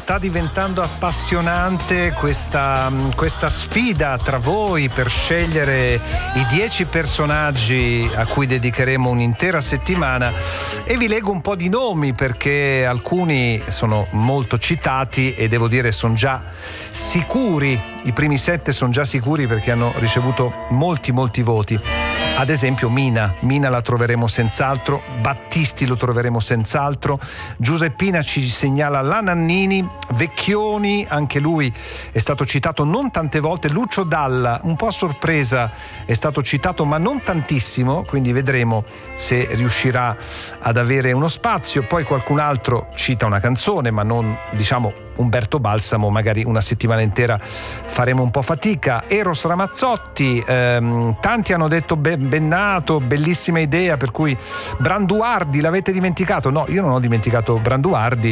sta diventando appassionante questa sfida tra voi per scegliere i 10 personaggi a cui dedicheremo un'intera settimana, e vi leggo un po' di nomi perché alcuni sono molto citati e devo dire sono già sicuri, i primi 7 sono già sicuri perché hanno ricevuto molti voti. Ad esempio Mina la troveremo senz'altro, Battisti lo troveremo senz'altro, Giuseppina ci segnala la Nannini, Vecchioni, anche lui è stato citato non tante volte, Lucio Dalla un po' a sorpresa è stato citato ma non tantissimo, quindi vedremo se riuscirà ad avere uno spazio. Poi qualcun altro cita una canzone, ma non, diciamo, Umberto Balsamo, magari una settimana intera faremo un po' fatica. Eros Ramazzotti, tanti hanno detto Bennato, bellissima idea, per cui Branduardi l'avete dimenticato? No, io non ho dimenticato Branduardi,